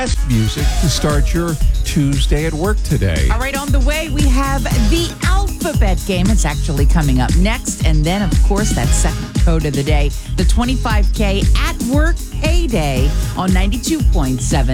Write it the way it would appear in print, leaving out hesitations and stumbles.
best music to start your Tuesday at work today. All right, on the way, we have the alphabet game. It's actually coming up next. And then, of course, that second code of the day, the 25K at work payday on 92.7